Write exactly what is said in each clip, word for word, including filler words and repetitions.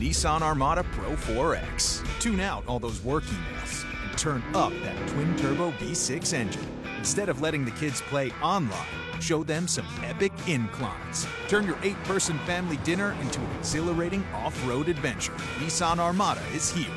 Nissan Armada Pro four X. Tune out all those work emails and turn up that twin-turbo V six engine. Instead of letting the kids play online, show them some epic inclines. Turn your eight-person family dinner into an exhilarating off-road adventure. Nissan Armada is here.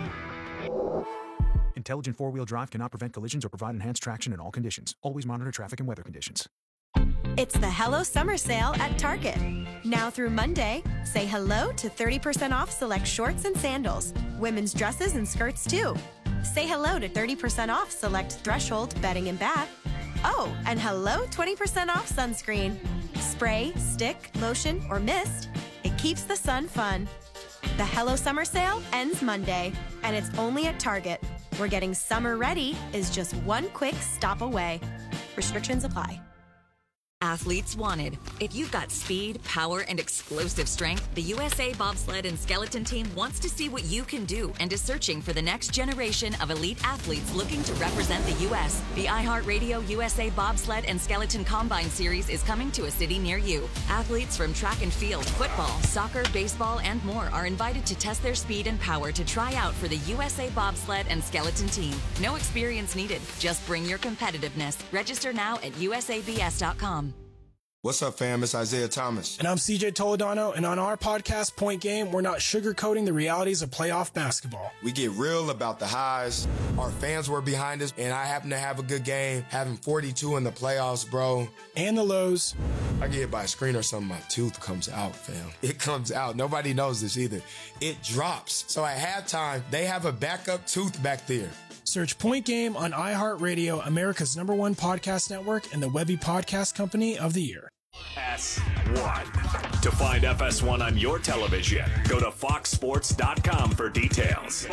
Intelligent four-wheel drive cannot prevent collisions or provide enhanced traction in all conditions. Always monitor traffic and weather conditions. It's the Hello Summer Sale at Target. Now through Monday, say hello to thirty percent off select shorts and sandals. Women's dresses and skirts, too. Say hello to thirty percent off select Threshold bedding and bath. Oh, and hello twenty percent off sunscreen. Spray, stick, lotion, or mist. It keeps the sun fun. The Hello Summer Sale ends Monday, and it's only at Target, where getting summer ready is just one quick stop away. Restrictions apply. Athletes wanted. If you've got speed, power, and explosive strength, the U S A Bobsled and Skeleton Team wants to see what you can do and is searching for the next generation of elite athletes looking to represent the U S The iHeartRadio U S A Bobsled and Skeleton Combine Series is coming to a city near you. Athletes from track and field, football, soccer, baseball, and more are invited to test their speed and power to try out for the U S A Bobsled and Skeleton Team. No experience needed. Just bring your competitiveness. Register now at U S A B S dot com. What's up, fam? It's Isaiah Thomas. And I'm C J Toledano, and on our podcast, Point Game, we're not sugarcoating the realities of playoff basketball. We get real about the highs. Our fans were behind us, and I happen to have a good game, having forty-two in the playoffs, bro. And the lows. I get hit by a screen or something, my tooth comes out, fam. It comes out. Nobody knows this either. It drops. So at halftime, they have a backup tooth back there. Search Point Game on iHeartRadio, America's number one podcast network, and the Webby Podcast Company of the Year. F S one. To find F S one on your television, go to fox sports dot com for details.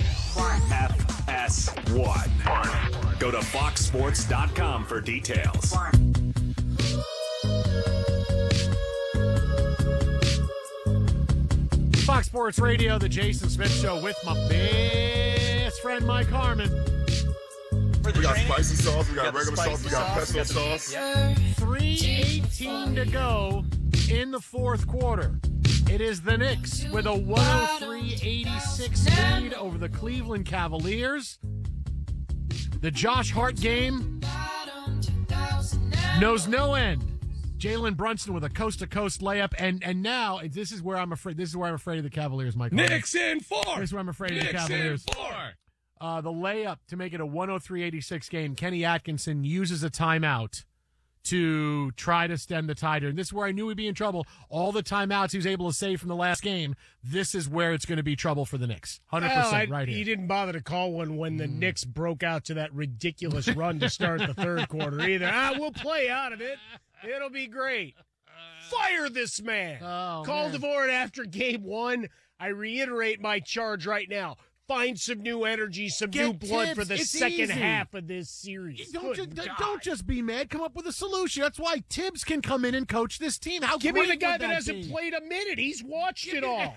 F S one. Go to fox sports dot com for details. Fox Sports Radio, the Jason Smith Show with my best friend Mike Harmon. We got training. Spicy sauce, we got, we got regular sauce, we got sauce, pesto sauce. Yep. three eighteen to go in the fourth quarter. It is the Knicks with a one oh three eighty-six lead over the Cleveland Cavaliers. The Josh Hart game knows no end. Jalen Brunson with a coast-to-coast layup, and and now this is where I'm afraid. This is where I'm afraid of the Cavaliers, Mike. Knicks in four. This is where I'm afraid Knicks of the Cavaliers. in four. Uh, the layup to make it a one oh three eighty-six game. Kenny Atkinson uses a timeout to try to stem the tide. And this is where I knew we'd be in trouble. All the timeouts he was able to save from the last game, this is where it's going to be trouble for the Knicks. one hundred percent well, I, right here. He didn't bother to call one when the mm. Knicks broke out to that ridiculous run to start the third quarter either. Ah, we'll play out of it. It'll be great. Fire this man. Oh, Call man. Dvorak after game one. I reiterate my charge right now. Find some new energy, some Get new blood tips. for the It's second easy. half of this series. Don't Good just, God. don't just be mad. Come up with a solution. That's why Tibbs can come in and coach this team. How Give me great the guy would that, that hasn't be? played a minute. He's watched it all.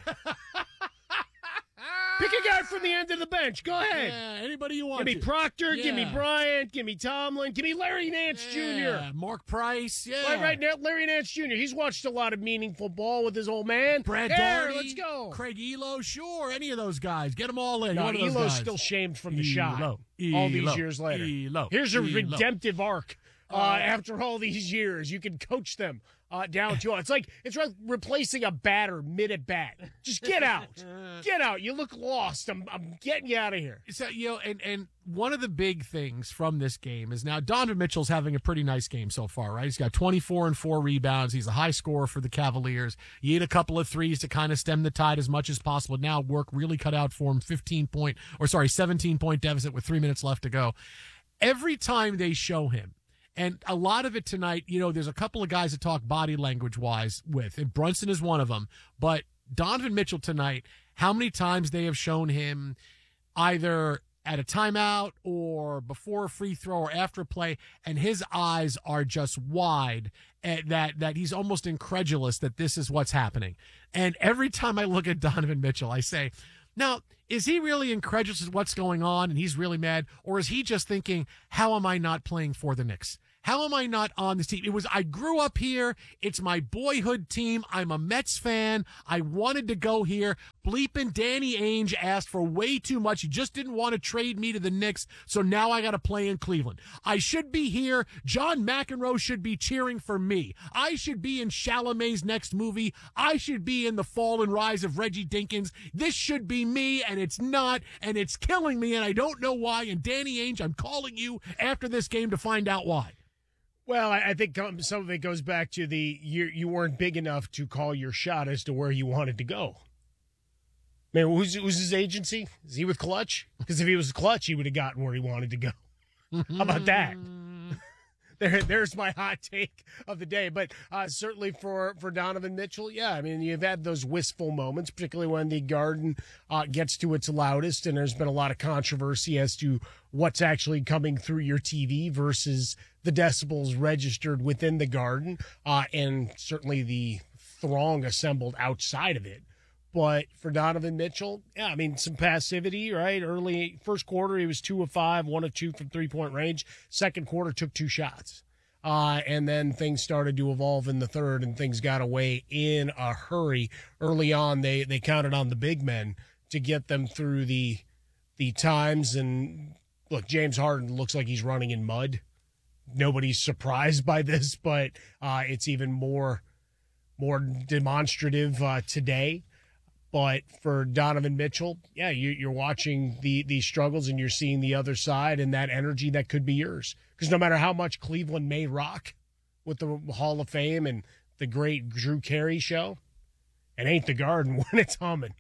Pick a guy from the end of the bench. Go ahead. Yeah, anybody you want. Give me to. Proctor. Yeah. Give me Bryant. Give me Tomlin. Give me Larry Nance Yeah, Junior Mark Price. Yeah. Right, right now, Larry Nance Junior He's watched a lot of meaningful ball with his old man. Brad there, Daugherty, let's go. Craig Elo, sure. Any of those guys. Get them all in. No, One of those Elo's guys. still shamed from the Elo, shot all Elo, these years later. Elo, Here's a Elo. redemptive arc uh, Uh, after all these years. You can coach them uh, down to it's like it's like replacing a batter mid at bat. Just get out, get out. You look lost. I'm I'm getting you out of here. So, you know, and, and one of the big things from this game is now Donovan Mitchell's having a pretty nice game so far, right? He's got twenty-four and four rebounds. He's a high scorer for the Cavaliers. He hit a couple of threes to kind of stem the tide as much as possible. Now work really cut out for him. fifteen point, or sorry, seventeen point deficit with three minutes left to go. Every time they show him, and a lot of it tonight, you know, there's a couple of guys that talk body language wise with, and Brunson is one of them. But Donovan Mitchell tonight, how many times they have shown him either at a timeout or before a free throw or after a play, and his eyes are just wide, and that, that he's almost incredulous that this is what's happening. And every time I look at Donovan Mitchell, I say, now, is he really incredulous at what's going on and he's really mad? Or is he just thinking, how am I not playing for the Knicks? How am I not on this team? It was, I grew up here. It's my boyhood team. I'm a Mets fan. I wanted to go here. Bleeping Danny Ainge asked for way too much. He just didn't want to trade me to the Knicks. So now I got to play in Cleveland. I should be here. John McEnroe should be cheering for me. I should be in Chalamet's next movie. I should be in The Fall and Rise of Reggie Dinkins. This should be me, and it's not, and it's killing me, and I don't know why. And Danny Ainge, I'm calling you after this game to find out why. Well, I, I think some of it goes back to the you you weren't big enough to call your shot as to where you wanted to go. Man, who's, who's his agency? Is he with Clutch? Because if he was Clutch, he would have gotten where he wanted to go. How about that? There, there's my hot take of the day. But uh, certainly for, for Donovan Mitchell, yeah, I mean, you've had those wistful moments, particularly when the Garden uh, gets to its loudest, and there's been a lot of controversy as to what's actually coming through your T V versus the decibels registered within the Garden, uh, and certainly the throng assembled outside of it. But for Donovan Mitchell, yeah, I mean, some passivity, right? Early first quarter, he was two of five, one of two from three-point range. Second quarter, took two shots. Uh, and then things started to evolve in the third, and things got away in a hurry. Early on, they they counted on the big men to get them through the the times. And, look, James Harden looks like he's running in mud. Nobody's surprised by this, but uh, it's even more, more demonstrative uh, today. But for Donovan Mitchell, yeah, you, you're watching the these struggles, and you're seeing the other side and that energy that could be yours. Because no matter how much Cleveland may rock with the Hall of Fame and the great Drew Carey show, it ain't the Garden when it's humming.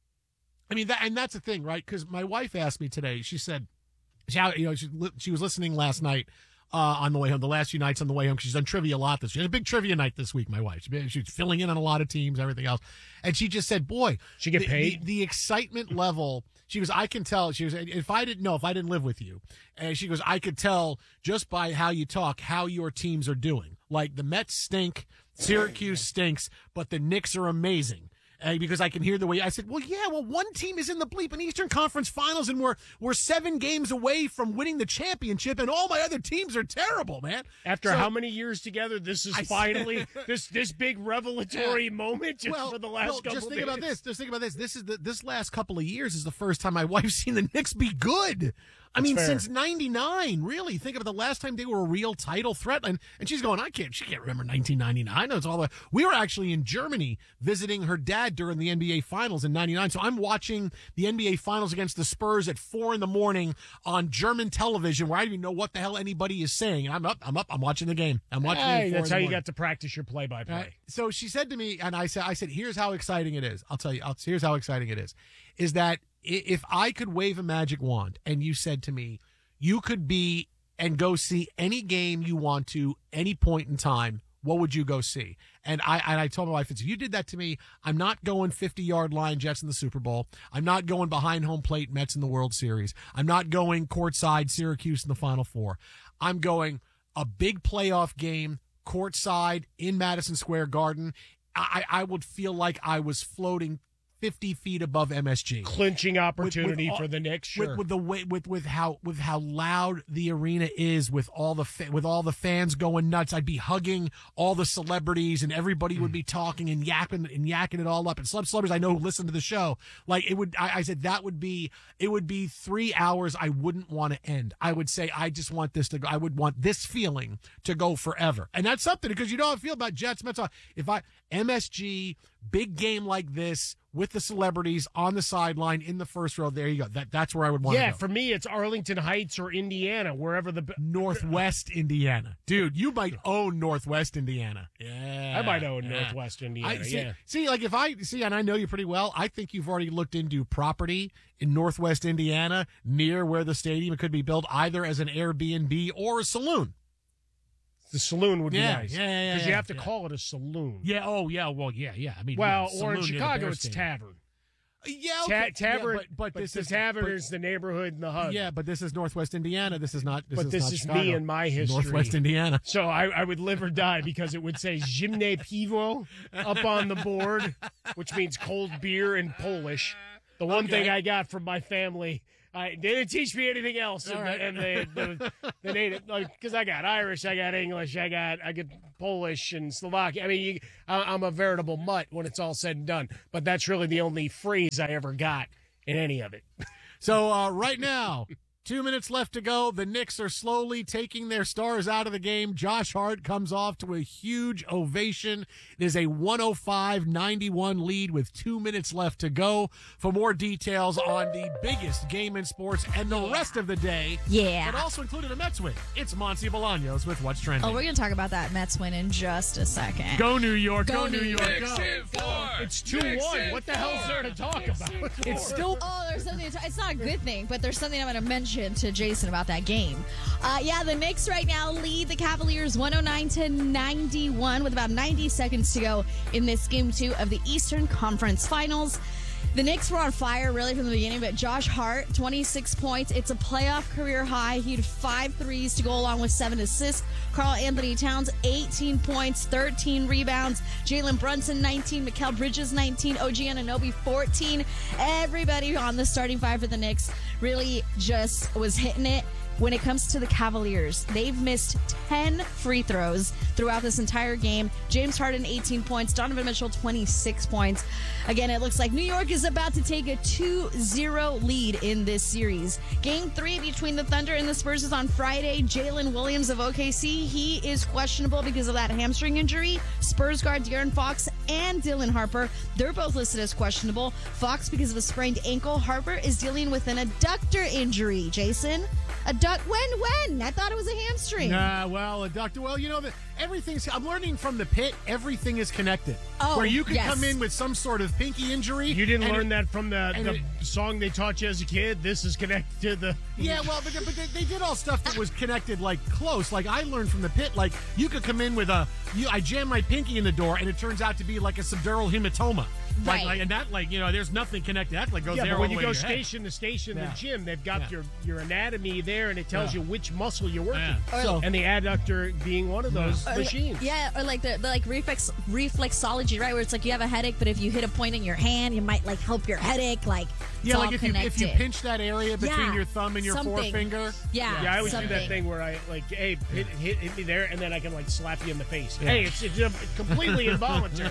I mean, that, and that's the thing, right? Because my wife asked me today. She said, she, you know, she, she was listening last night. Uh, on the way home, the last few nights on the way home, because she's done trivia a lot this. She had a big trivia night this week. My wife, she, she's filling in on a lot of teams, everything else, and she just said, "Boy, she get the, paid." The, the excitement level." She goes, "I can tell." She goes, "If I didn't know, if I didn't live with you," and she goes, "I could tell just by how you talk how your teams are doing. Like the Mets stink, Syracuse stinks, but the Knicks are amazing." Uh, because I can hear the way I said, well, yeah, well, one team is in the bleep in Eastern Conference Finals, and we're we're seven games away from winning the championship, and all my other teams are terrible, man. After so, how many years together, this is I finally this this big revelatory yeah. moment just well, for the last well, couple just of think minutes. about this. Just think about this. This is the this last couple of years is the first time my wife's seen the Knicks be good. I That's mean, fair. since ninety-nine, really. Think of the last time they were a real title threat. And, and she's going, I can't, she can't remember nineteen ninety-nine. No, it's all the, we were actually in Germany visiting her dad during the N B A Finals in ninety-nine. So I'm watching the N B A Finals against the Spurs at four in the morning on German television where I don't even know what the hell anybody is saying. And I'm up, I'm up, I'm watching the game. I'm watching hey, it. That's how you got to practice your play by play. Right. So she said to me, and I said, I said, here's how exciting it is. I'll tell you, I'll, here's how exciting it is, is that if I could wave a magic wand and you said to me, you could be and go see any game you want to, any point in time, what would you go see? And I and I told my wife, if you did that to me, I'm not going fifty-yard line Jets in the Super Bowl. I'm not going behind home plate Mets in the World Series. I'm not going courtside Syracuse in the Final Four. I'm going a big playoff game, courtside in Madison Square Garden. I, I would feel like I was floating fifty feet above M S G, clinching opportunity with, with all, for the Knicks. Sure. With, with the way, with with how with how loud the arena is, with all the fa- with all the fans going nuts, I'd be hugging all the celebrities, and everybody would be talking and yapping and yakking it all up. And some celebrities I know who listen to the show, like it would. I, I said that would be it would be three hours I wouldn't want to end. I would say I just want this to go. I would want this feeling to go forever, and that's something because you know how I feel about Jets Mets. If I M S G big game like this, with the celebrities on the sideline in the first row, there you go. That that's where I would want yeah, to go. Yeah, for me, it's Arlington Heights or Indiana, wherever the Northwest Indiana, dude. You might own Northwest Indiana. Yeah, I might own yeah. Northwest Indiana. I, see, yeah, see, like if I see, and I know you pretty well. I think you've already looked into property in Northwest Indiana near where the stadium could be built, either as an Airbnb or a saloon. The saloon would yeah, be nice. Yeah, yeah, Because yeah, you have to yeah. call it a saloon. Yeah. Oh, yeah. Well, yeah, yeah. I mean, well, yeah, or in saloon Chicago, Bear it's Stadium. tavern. Yeah, okay. Ta- tavern, yeah, but, but, but this the is tavern but, is the neighborhood and the hub. Yeah, but this is Northwest Indiana. This is not. This but is this not is Chicago. me and my history. Northwest Indiana. So I, I would live or die because it would say Zimne Piwo up on the board, which means cold beer in Polish. The one Okay. thing I got from my family I, they didn't teach me anything else. All And, right. and they, the, the native, like, because I got Irish, I got English, I got I got Polish and Slovakian. I mean, you, I, I'm a veritable mutt when it's all said and done. But that's really the only phrase I ever got in any of it. So uh, right now, two minutes left to go. The Knicks are slowly taking their stars out of the game. Josh Hart comes off to a huge ovation. It is a one oh five ninety-one lead with two minutes left to go. For more details on the biggest game in sports and the rest of the day, Yeah. it also included a Mets win. It's Monty Bolaños with What's Trending. Oh, we're going to talk about that Mets win in just a second. Go New York, go, Go New New York, York. go. Knicks in four. It's two one. What the hell's there to talk about? It's still Oh, there's something. To, it's not a good thing, but there's something I'm going to mention to Jason about that game. Uh, yeah, the Knicks right now lead the Cavaliers one oh nine to ninety-one with about ninety seconds to go in this game two of the Eastern Conference Finals. The Knicks were on fire really from the beginning, but Josh Hart, twenty-six points. It's a playoff career high. He had five threes to go along with seven assists. Karl Anthony Towns, eighteen points, thirteen rebounds. Jalen Brunson, nineteen. Mikal Bridges, nineteen. O G Anunoby, fourteen. Everybody on the starting five for the Knicks really just was hitting it. When it comes to the Cavaliers, they've missed ten free throws throughout this entire game. James Harden, eighteen points. Donovan Mitchell, twenty-six points. Again, it looks like New York is about to take a two zero lead in this series. Game three between the Thunder and the Spurs is on Friday. Jalen Williams of O K C, he is questionable because of that hamstring injury. Spurs guard De'Aaron Fox and Dylan Harper, they're both listed as questionable. Fox because of a sprained ankle. Harper is dealing with an adductor injury, Jason. Adduct when when? I thought it was a hamstring. Nah, well, adductor. Well, you know that everything's. I'm learning from the pit. Everything is connected. Oh, where you can yes. come in with some sort of pinky injury. You didn't and learn it- that from the, and the it- song they taught you as a kid? This is connected to the... Yeah, well, but, but they, they did all stuff that was connected, like close. Like I learned from the pit. Like you could come in with a. You, I jam my pinky in the door, and it turns out to be like a subdural hematoma. Like, Right. like, and that, like, you know, there's nothing connected. That like goes Yeah, there but all when the you way go to your head. station to station in Yeah. the gym, they've got Yeah. your, your anatomy there, and it tells Yeah. you which muscle you're working. Yeah. So- And the adductor being one of those Or, machines. Yeah, or like the, the like reflex reflexology, right? Where it's like you have a headache, but if you hit a point in your hand, you might like help your headache. Like it's Yeah, all like if you if you connected. pinch that area between Yeah, your thumb and your something. forefinger. Yeah, Yeah, I always do something. that thing where I like, hey, hit, hit, hit me there, and then I can like slap you in the face. Hey, it's, it's uh, completely involuntary.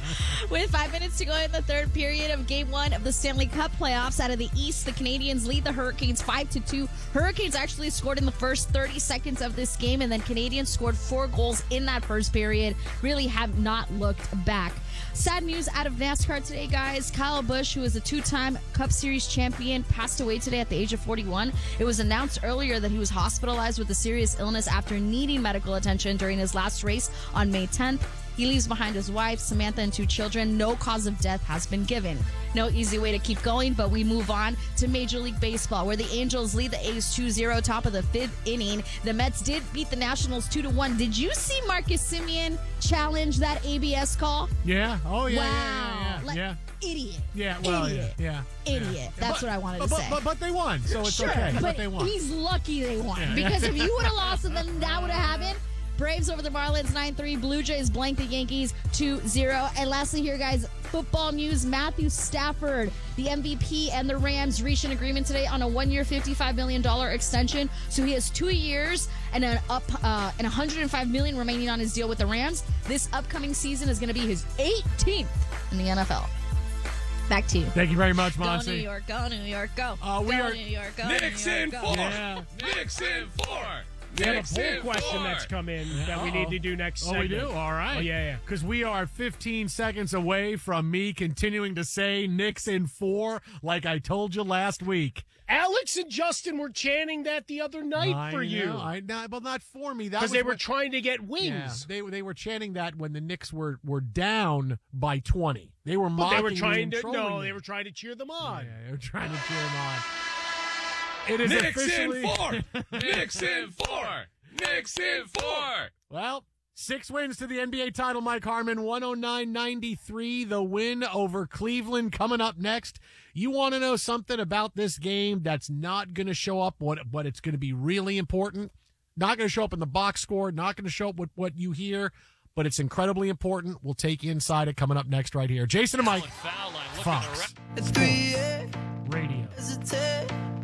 With five minutes to go in the third period of Game One of the Stanley Cup playoffs, out of the East, the Canadians lead the Hurricanes five to two. Hurricanes actually scored in the first thirty seconds of this game, and then Canadians scored four goals in that first period. Really have not looked back. Sad news out of NASCAR today, guys. Kyle Busch, who is a two-time Cup Series champion, passed away today at the age of forty-one. It was announced earlier that he was hospitalized with a serious illness after needing medical attention during his last race on May tenth. He leaves behind his wife, Samantha, and two children. No cause of death has been given. No easy way to keep going, but we move on to Major League Baseball, where the Angels lead the A's two zero, top of the fifth inning. The Mets did beat the Nationals two to one. Did you see Marcus Semien challenge that A B S call? Yeah. Oh yeah. Wow. Yeah. Yeah. Like, Yeah. Idiot. Yeah. Well. Idiot. Yeah. Yeah. Idiot. Yeah. That's But- what I wanted but, to but, say. But, but they won, so it's Sure, okay. but, But they won. he's lucky they won. Yeah. Because if you would have lost, then that would have happened. Braves over the Marlins nine three. Blue Jays blank the Yankees two zero. And lastly here, guys, football news. Matthew Stafford, the M V P, and the Rams reached an agreement today on a one-year, fifty-five million dollars extension. So he has two years and an up uh, and one hundred five million dollars remaining on his deal with the Rams. This upcoming season is going to be his eighteenth in the N F L. Back to you. Thank you very much, Go Monty. New York, go New York, go. Uh, we go are- New York, go Knicks New York, in go. four. Yeah. Knicks in four. We have a Knicks poll in question four. that's come in that we Uh-oh. need to do next Oh, segment. we do? All right. Oh, yeah, yeah. Because we are fifteen seconds away from me continuing to say Knicks in four, like I told you last week. Alex and Justin were chanting that the other night I for you. know, I know, but not for me. That Because was they were when- trying to get yeah, wings. they they were chanting that when the Knicks were were down by twenty. They were But mocking they were me trying and to trolling no, me. they were trying to cheer them on. Yeah, they were trying to cheer them on. It is Knicks officially in four. Knicks in four. Knicks in four. Well, six wins to the N B A title, Mike Harmon, one oh nine ninety-three, the win over Cleveland coming up next. You want to know something about this game that's not going to show up, what, but it's going to be really important? Not going to show up in the box score, not going to show up with what you hear, but it's incredibly important. We'll take you inside it coming up next right here. Jason and Mike, Fox It's three, yeah. Radio. It's a ten. It's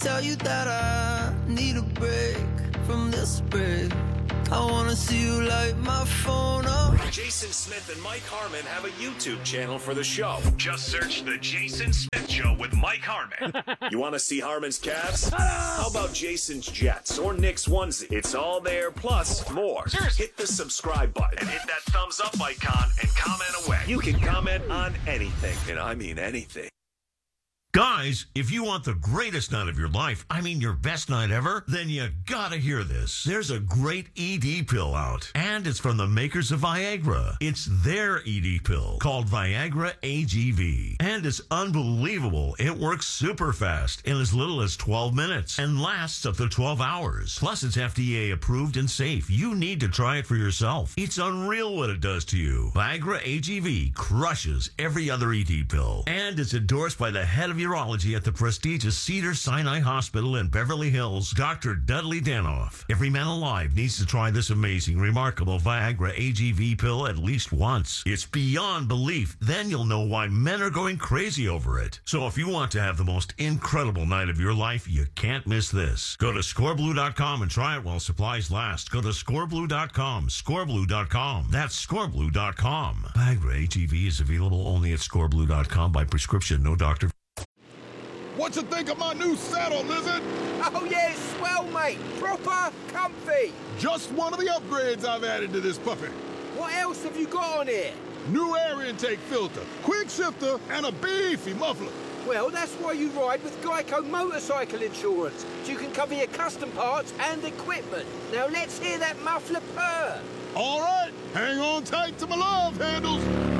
tell you that I need a break from this break. I wanna see you light my phone up. Jason Smith and Mike Harmon have a YouTube channel for the show. Just search The Jason Smith Show with Mike Harmon. You want to see Harmon's Cavs? How about Jason's Jets or Nick's onesie? It's all there, plus more. Hit the subscribe button and hit that thumbs up icon and comment away. You can comment on anything, and I mean anything. Guys, if you want the greatest night of your life, I mean your best night ever, then you gotta hear this. There's a great E D pill out, and it's from the makers of Viagra. It's their E D pill called Viagra A G V, and it's unbelievable. It works super fast in as little as twelve minutes and lasts up to twelve hours. Plus, it's F D A approved and safe. You need to try it for yourself. It's unreal what it does to you. Viagra A G V crushes every other E D pill, and it's endorsed by the head of urology at the prestigious Cedars-Sinai Hospital in Beverly Hills, Doctor Dudley Danoff. Every man alive needs to try this amazing, remarkable Viagra A G V pill at least once. It's beyond belief. Then you'll know why men are going crazy over it. So if you want to have the most incredible night of your life, you can't miss this. Go to score blue dot com and try it while supplies last. Go to score blue dot com, score blue dot com. That's score blue dot com. Viagra A G V is available only at score blue dot com by prescription, no doctor. What you think of my new saddle, Lizard? Oh, yeah, it's swell, mate. Proper comfy. Just one of the upgrades I've added to this puppy. What else have you got on here? New air intake filter, quick shifter, and a beefy muffler. Well, that's why you ride with Geico Motorcycle Insurance, so you can cover your custom parts and equipment. Now let's hear that muffler purr. All right, hang on tight to my love handles.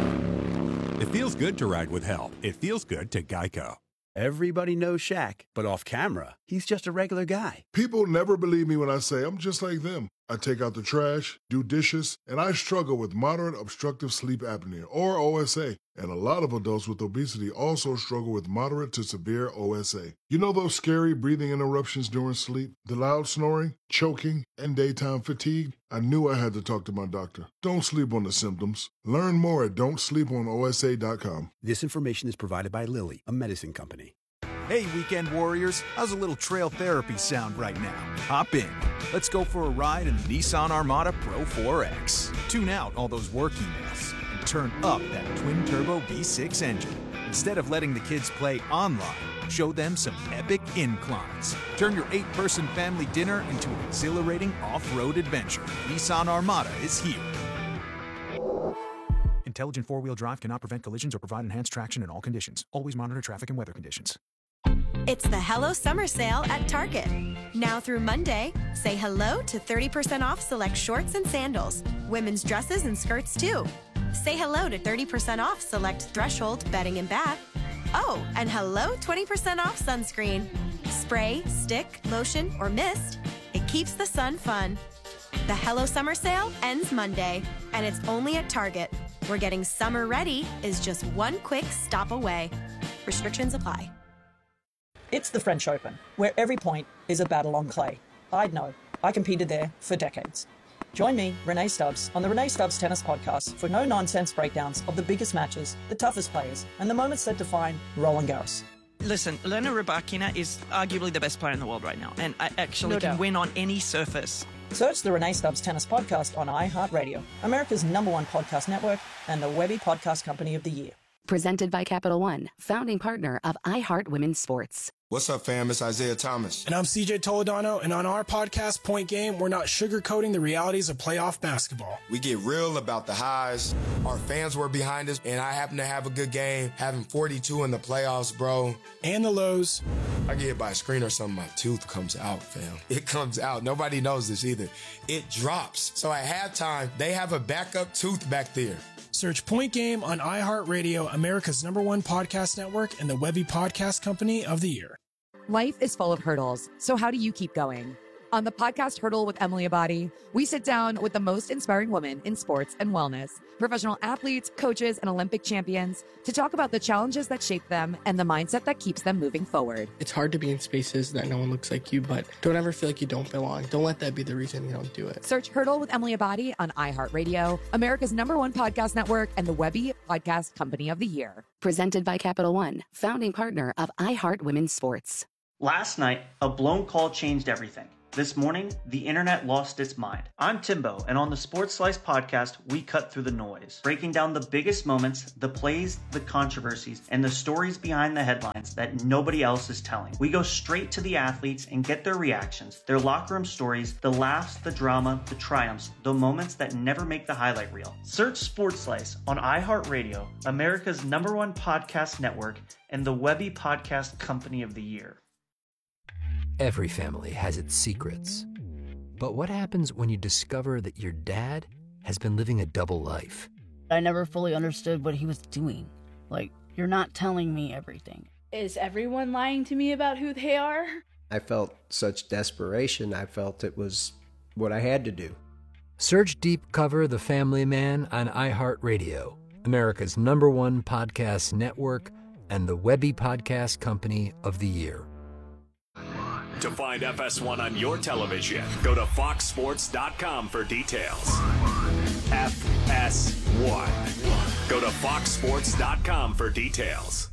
It feels good to ride with help. It feels good to Geico. Everybody knows Shaq, but off camera, he's just a regular guy. People never believe me when I say I'm just like them. I take out the trash, do dishes, and I struggle with moderate obstructive sleep apnea, or O S A. And a lot of adults with obesity also struggle with moderate to severe O S A. You know those scary breathing interruptions during sleep, the loud snoring, choking, and daytime fatigue? I knew I had to talk to my doctor. Don't sleep on the symptoms. Learn more at don't sleep on O S A dot com. This information is provided by Lilly, a medicine company. Hey, weekend warriors, how's a little trail therapy sound right now? Hop in. Let's go for a ride in the Nissan Armada Pro four X. Tune out all those work emails and turn up that twin-turbo V six engine. Instead of letting the kids play online, show them some epic inclines. Turn your eight-person family dinner into an exhilarating off-road adventure. Nissan Armada is here. Intelligent four-wheel drive cannot prevent collisions or provide enhanced traction in all conditions. Always monitor traffic and weather conditions. It's the Hello Summer Sale at Target. Now through Monday, say hello to thirty percent off select shorts and sandals. Women's dresses and skirts, too. Say hello to thirty percent off select Threshold bedding and bath. Oh, and hello twenty percent off sunscreen. Spray, stick, lotion, or mist. It keeps the sun fun. The Hello Summer Sale ends Monday, and it's only at Target, where getting summer ready is just one quick stop away. Restrictions apply. It's the French Open, where every point is a battle on clay. I'd know. I competed there for decades. Join me, Renee Stubbs, on the Renee Stubbs Tennis Podcast for no-nonsense breakdowns of the biggest matches, the toughest players, and the moments that define Roland Garros. Listen, Elena Rybakina is arguably the best player in the world right now, and I actually No can doubt. win on any surface. Search the Renee Stubbs Tennis Podcast on iHeartRadio, America's number one podcast network, and the Webby Podcast Company of the Year. Presented by Capital One, founding partner of iHeart Women's Sports. What's up, fam? It's Isaiah Thomas. And I'm C J Toledano, and on our podcast, Point Game, we're not sugarcoating the realities of playoff basketball. We get real about the highs. Our fans were behind us, and I happen to have a good game, having forty-two in the playoffs, bro. And the lows. I get hit by a screen or something, my tooth comes out, fam. It comes out. Nobody knows this either. It drops. So at halftime, they have a backup tooth back there. Search Point Game on iHeartRadio, America's number one podcast network, and the Webby Podcast Company of the Year. Life is full of hurdles, so how do you keep going? On the podcast Hurdle with Emily Abadi, we sit down with the most inspiring women in sports and wellness, professional athletes, coaches, and Olympic champions to talk about the challenges that shape them and the mindset that keeps them moving forward. It's hard to be in spaces that no one looks like you, but don't ever feel like you don't belong. Don't let that be the reason you don't do it. Search Hurdle with Emily Abadi on iHeartRadio, America's number one podcast network, and the Webby Podcast Company of the Year. Presented by Capital One, founding partner of iHeart Women's Sports. Last night, a blown call changed everything. This morning, the internet lost its mind. I'm Timbo, and on the Sports Slice podcast, we cut through the noise, breaking down the biggest moments, the plays, the controversies, and the stories behind the headlines that nobody else is telling. We go straight to the athletes and get their reactions, their locker room stories, the laughs, the drama, the triumphs, the moments that never make the highlight reel. Search Sports Slice on iHeartRadio, America's number one podcast network, and the Webby Podcast Company of the Year. Every family has its secrets. But what happens when you discover that your dad has been living a double life? I never fully understood what he was doing. Like, you're not telling me everything. Is everyone lying to me about who they are? I felt such desperation. I felt it was what I had to do. Search Deep Cover The Family Man on iHeartRadio, America's number one podcast network, and the Webby Podcast Company of the Year. To find F S one on your television, go to fox sports dot com for details. F S one. Go to fox sports dot com for details.